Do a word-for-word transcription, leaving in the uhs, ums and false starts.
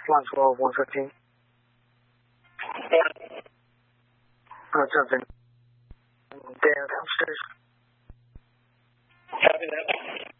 one twelve, one fifteen. Yeah. Uh, something. Dan upstairs. Copy that.